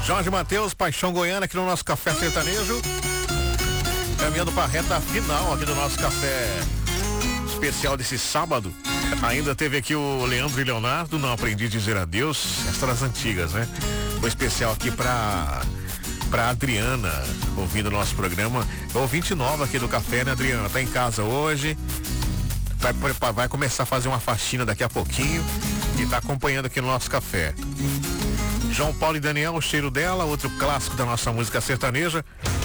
Jorge Mateus, Paixão Goiana, aqui no nosso Café Sertanejo. Caminhando para a reta final aqui do nosso café especial desse sábado. Ainda teve aqui o Leandro e Leonardo, Não Aprendi a Dizer Adeus. Essa das antigas, né? Foi especial aqui pra Adriana, ouvindo o nosso programa. Ouvinte nova aqui do café, né, Adriana? Tá em casa hoje. Vai começar a fazer uma faxina daqui a pouquinho e tá acompanhando aqui no nosso café. João Paulo e Daniel, O Cheiro Dela, outro clássico da nossa música sertaneja.